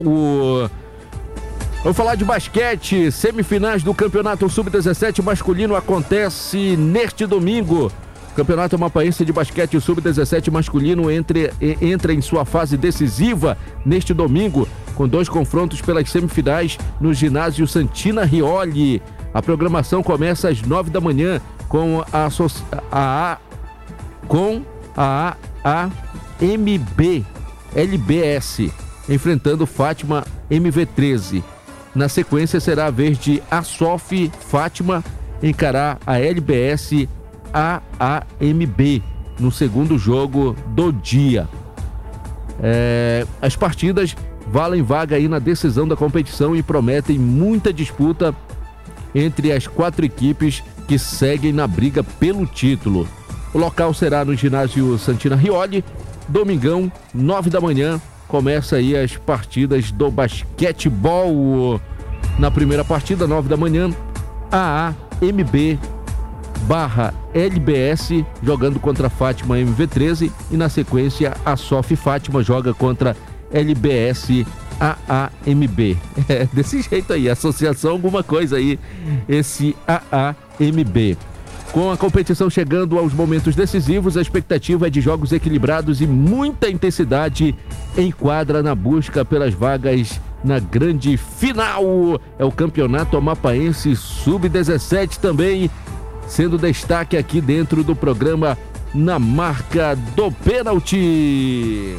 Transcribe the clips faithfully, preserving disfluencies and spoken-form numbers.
O... Vamos falar de basquete. Semifinais do Campeonato sub dezessete masculino acontece neste domingo. O Campeonato Amapaense de Basquete sub dezessete masculino entre, entra em sua fase decisiva neste domingo, com dois confrontos pelas semifinais no ginásio Santina Rioli. A programação começa às nove da manhã com a, a, a, com a A M B L B S enfrentando Fátima M V treze. Na sequência será a vez de Asof Fátima encarar a L B S A A M B no segundo jogo do dia. É, as partidas valem vaga aí na decisão da competição e prometem muita disputa entre as quatro equipes que seguem na briga pelo título. O local será no ginásio Santina Rioli. Domingão, nove da manhã, começa aí as partidas do basquetebol. Na primeira partida, nove da manhã, A A M B barra L B S jogando contra Fátima M V treze e na sequência a Sof Fátima joga contra L B S A A M B. É desse jeito aí, associação alguma coisa aí, esse A A M B. Com a competição chegando aos momentos decisivos, a expectativa é de jogos equilibrados e muita intensidade em quadra na busca pelas vagas na grande final. É o Campeonato Amapaense sub dezessete também, sendo destaque aqui dentro do programa Na Marca do Pênalti.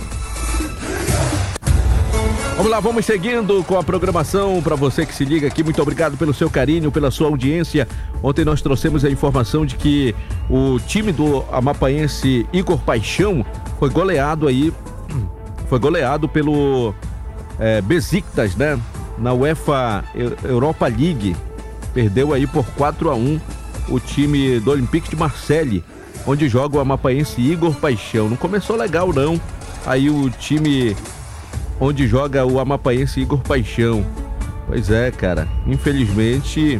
Vamos lá, vamos seguindo com a programação para você que se liga aqui. Muito obrigado pelo seu carinho, pela sua audiência. Ontem nós trouxemos a informação de que o time do Amapaense Igor Paixão foi goleado aí, foi goleado pelo é, Besiktas, né? Na UEFA Europa League. Perdeu aí por quatro a um o time do Olympique de Marseille, onde joga o Amapaense Igor Paixão. Não começou legal não, aí o time onde joga o Amapaense Igor Paixão. Pois é, cara, infelizmente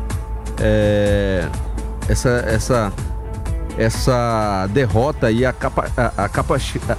é, essa, essa, essa derrota aí, a capa, a, a capa, a,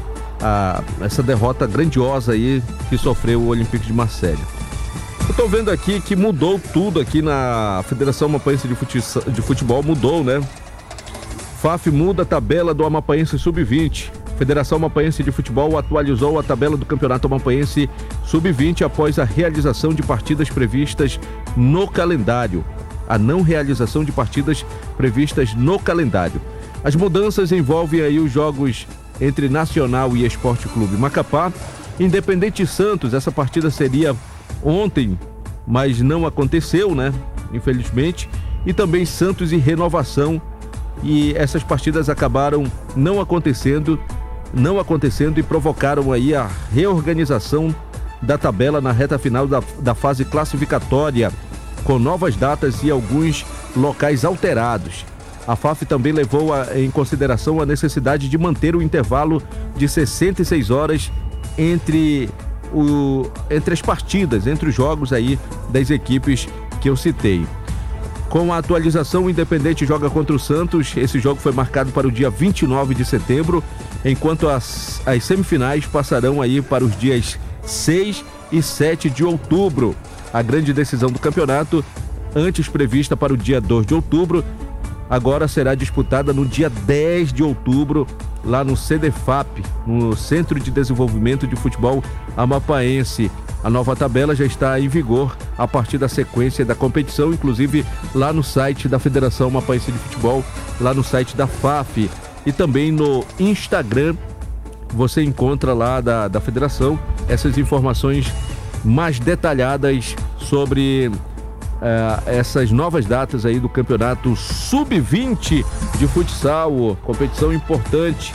a, essa derrota grandiosa aí que sofreu o Olympique de Marseille. Eu tô vendo aqui que mudou tudo aqui na Federação Amapaense de Futebol, de Futebol mudou, né? F A F muda a tabela do Amapaense sub vinte. Federação Amapaense de Futebol atualizou a tabela do Campeonato Amapaense sub vinte após a realização de partidas previstas no calendário. A não realização de partidas previstas no calendário. As mudanças envolvem aí os jogos entre Nacional e Esporte Clube Macapá. Independente Santos, essa partida seria ontem, mas não aconteceu, né? Infelizmente. E também Santos e Renovação. E essas partidas acabaram não acontecendo, não acontecendo e provocaram aí a reorganização da tabela na reta final da, da fase classificatória, com novas datas e alguns locais alterados. A F A F também levou a, em consideração a necessidade de manter o intervalo de sessenta e seis horas entre, o, entre as partidas, entre os jogos aí das equipes que eu citei. Com a atualização, o Independente joga contra o Santos. Esse jogo foi marcado para o dia vinte e nove de setembro, enquanto as, as semifinais passarão aí para os dias seis e sete de outubro. A grande decisão do campeonato, antes prevista para o dia dois de outubro, agora será disputada no dia dez de outubro, lá no C D F A P, no Centro de Desenvolvimento de Futebol Amapaense. A nova tabela já está em vigor a partir da sequência da competição, inclusive lá no site da Federação Amapaense de Futebol, lá no site da F A F e também no Instagram. Você encontra lá da, da Federação essas informações mais detalhadas sobre uh, essas novas datas aí do Campeonato sub vinte de futsal, competição importante,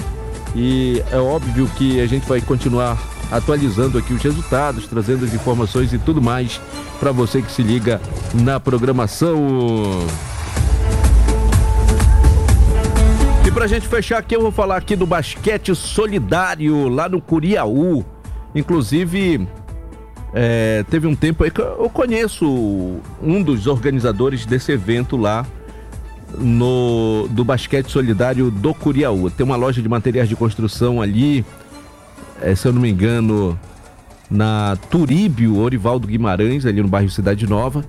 e é óbvio que a gente vai continuar atualizando aqui os resultados, trazendo as informações e tudo mais para você que se liga na programação. E pra gente fechar aqui, eu vou falar aqui do basquete solidário lá no Curiaú. Inclusive, é, teve um tempo aí que eu conheço um dos organizadores desse evento lá no, do basquete solidário do Curiaú. Tem uma loja de materiais de construção ali, é, se eu não me engano, na Turíbio Orivaldo Guimarães, ali no bairro Cidade Nova.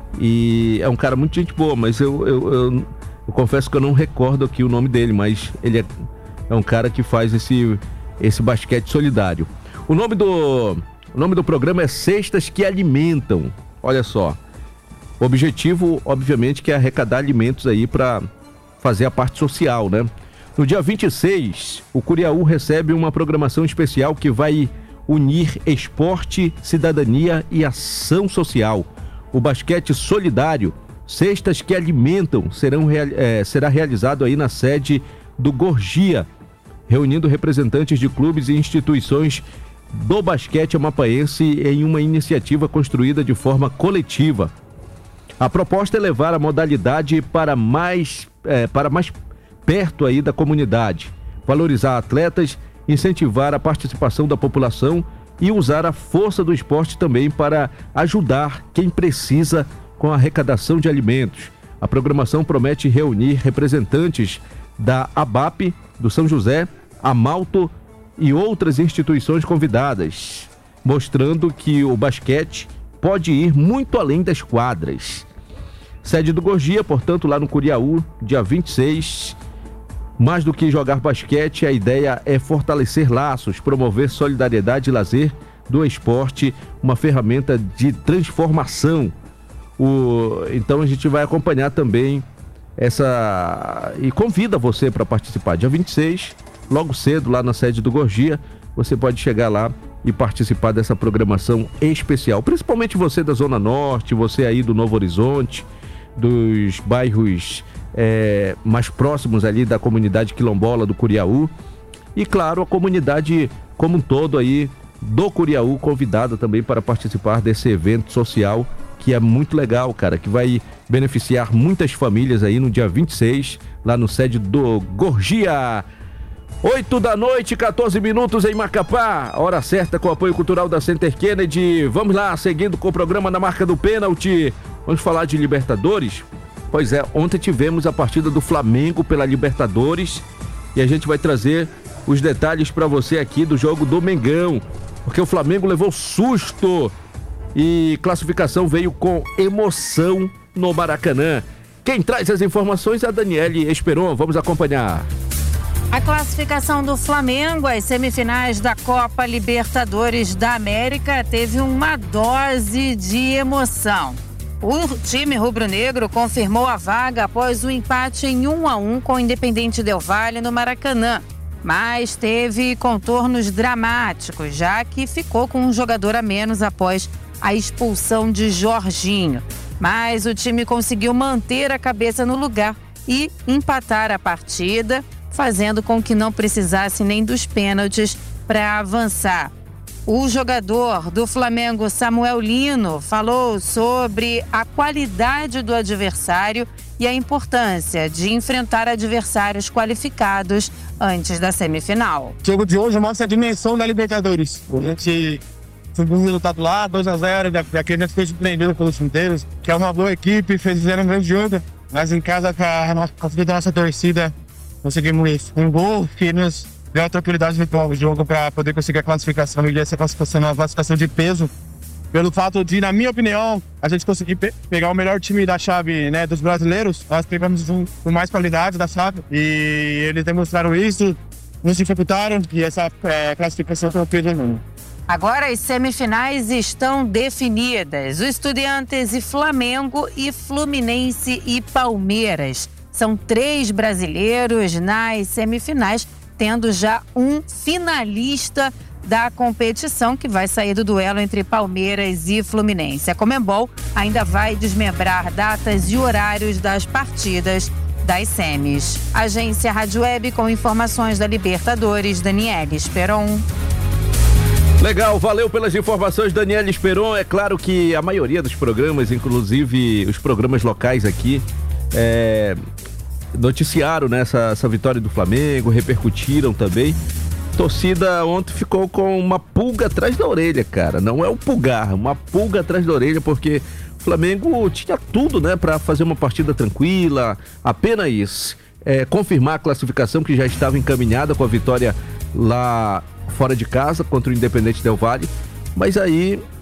E é um cara muito gente boa, mas eu, eu, eu, eu confesso que eu não recordo aqui o nome dele, mas ele é, é um cara que faz esse, esse basquete solidário. O nome do, o nome do programa é Cestas que Alimentam. Olha só, o objetivo, obviamente, que é arrecadar alimentos aí para fazer a parte social, né? No dia vinte e seis, o Curiaú recebe uma programação especial que vai unir esporte, cidadania e ação social. O basquete solidário, Cestas que Alimentam, serão, é, será realizado aí na sede do Gorgia, reunindo representantes de clubes e instituições do basquete amapaense em uma iniciativa construída de forma coletiva. A proposta é levar a modalidade para mais, é, para mais perto aí da comunidade, valorizar atletas, incentivar a participação da população e usar a força do esporte também para ajudar quem precisa com a arrecadação de alimentos. A programação promete reunir representantes da ABAP, do São José, Amalto e outras instituições convidadas, mostrando que o basquete pode ir muito além das quadras. Sede do Gorgia, portanto, lá no Curiaú, dia vinte e seis. Mais do que jogar basquete, a ideia é fortalecer laços, promover solidariedade e lazer do esporte, uma ferramenta de transformação. O... Então a gente vai acompanhar também essa... E convida você para participar. Dia vinte e seis, logo cedo, lá na sede do Gorgia, você pode chegar lá e participar dessa programação especial. Principalmente você da Zona Norte, você aí do Novo Horizonte, dos bairros é, mais próximos ali da comunidade quilombola do Curiaú. E claro, a comunidade como um todo aí do Curiaú, convidada também para participar desse evento social, que é muito legal, cara, que vai beneficiar muitas famílias aí no dia vinte e seis, lá no sede do Gorgia. oito da noite, quatorze minutos em Macapá, hora certa com o apoio cultural da Center Kennedy. Vamos lá, seguindo com o programa na marca do pênalti. Vamos falar de Libertadores? Pois é, ontem tivemos a partida do Flamengo pela Libertadores e a gente vai trazer os detalhes para você aqui do jogo do Mengão, porque o Flamengo levou susto e classificação veio com emoção no Maracanã. Quem traz as informações é a Daniele Esperon. Vamos acompanhar. A classificação do Flamengo às semifinais da Copa Libertadores da América teve uma dose de emoção. O time rubro-negro confirmou a vaga após o empate em um a um com o Independente Del Valle no Maracanã, mas teve contornos dramáticos, já que ficou com um jogador a menos após a expulsão de Jorginho. Mas o time conseguiu manter a cabeça no lugar e empatar a partida, fazendo com que não precisasse nem dos pênaltis para avançar. O jogador do Flamengo, Samuel Lino, falou sobre a qualidade do adversário e a importância de enfrentar adversários qualificados antes da semifinal. O jogo de hoje mostra a dimensão da Libertadores. A gente subiu um resultado lá, dois a zero, daqui a gente foi surpreendido pelos inteiros, que é uma boa equipe, fizeram um grande jogo, mas em casa, com a nossa, com a nossa torcida, conseguimos um gol que nos deu a tranquilidade de virar o jogo para poder conseguir a classificação e essa classificação é uma classificação de peso, pelo fato de, na minha opinião, a gente conseguir pe pegar o melhor time da chave, né, dos brasileiros. Nós pegamos um com mais qualidade da chave e eles demonstraram isso, nos dificultaram e essa é, classificação foi um peso enorme. Agora as semifinais estão definidas. O Estudiantes e Flamengo e Fluminense e Palmeiras. São três brasileiros nas semifinais, tendo já um finalista da competição que vai sair do duelo entre Palmeiras e Fluminense. A Conmebol ainda vai desmembrar datas e horários das partidas das semis. Agência Rádio Web com informações da Libertadores, Daniele Esperon. Legal, valeu pelas informações, Daniele Esperon. É claro que a maioria dos programas, inclusive os programas locais aqui, é, noticiaram, né, essa, essa vitória do Flamengo, repercutiram também. A torcida ontem ficou com uma pulga atrás da orelha, cara. Não é um pulgar, uma pulga atrás da orelha, porque o Flamengo tinha tudo, né, para fazer uma partida tranquila, apenas é, confirmar a classificação que já estava encaminhada com a vitória lá fora de casa contra o Independente Del Valle. Mas aí